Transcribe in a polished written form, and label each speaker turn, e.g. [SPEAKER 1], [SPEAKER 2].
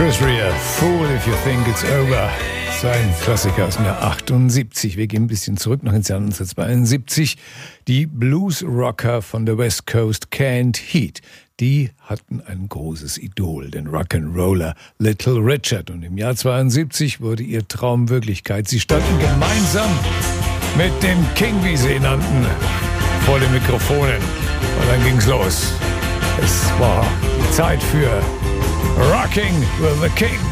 [SPEAKER 1] Chris Rea, Fool If You Think It's Over. Sein Klassiker aus dem Jahr 78. Wir gehen ein bisschen zurück, noch ins Jahr 1972. Die Blues-Rocker von der West Coast, Canned Heat, die hatten ein großes Idol, den Rock'n'Roller Little Richard. Und im Jahr 72 wurde ihr Traum Wirklichkeit. Sie standen gemeinsam mit dem King, wie sie ihn nannten, vor den Mikrofonen. Und dann ging's los. Es war die Zeit für Rocking with the King.